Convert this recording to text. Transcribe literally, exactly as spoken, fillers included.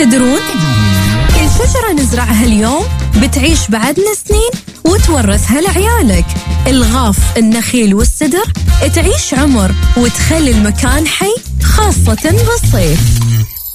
تدرون كل شجرة نزرعها اليوم بتعيش بعدنا سنين وتورثها لعيالك. الغاف، النخيل والسدر تعيش عمر وتخلي المكان حي، خاصة بالصيف.